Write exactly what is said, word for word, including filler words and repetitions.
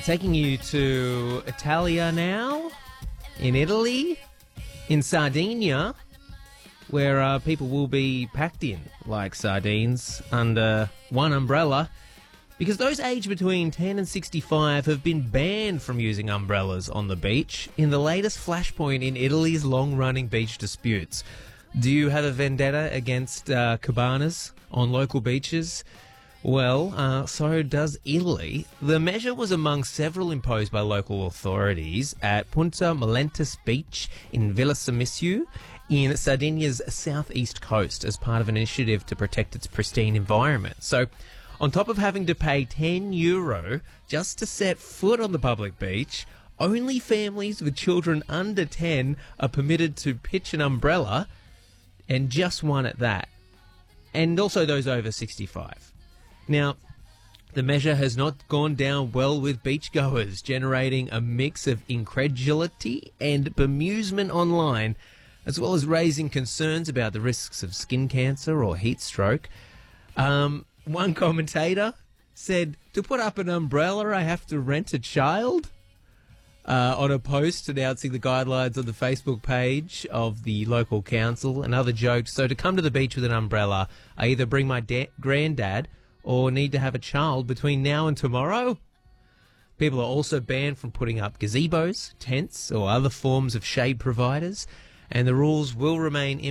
taking you to Italia now, in Italy, in Sardinia, where uh, people will be packed in like sardines under one umbrella, because those aged between ten and sixty-five have been banned from using umbrellas on the beach in the latest flashpoint in Italy's long-running beach disputes. Do you have a vendetta against uh, cabanas on local beaches? Well, uh, so does Italy. The measure was among several imposed by local authorities at Punta Malentis Beach in Villa Samisiu in Sardinia's southeast coast as part of an initiative to protect its pristine environment. So, on top of having to pay ten euro just to set foot on the public beach, only families with children under ten are permitted to pitch an umbrella, and just one at that. And also those over sixty-five. Now, the measure has not gone down well with beachgoers, generating a mix of incredulity and bemusement online, as well as raising concerns about the risks of skin cancer or heat stroke. Um, one commentator said, "To put up an umbrella, I have to rent a child?" Uh, on a post announcing the guidelines on the Facebook page of the local council. Another joked, "So to come to the beach with an umbrella, I either bring my da- granddad or need to have a child between now and tomorrow?" People are also banned from putting up gazebos, tents, or other forms of shade providers, and the rules will remain in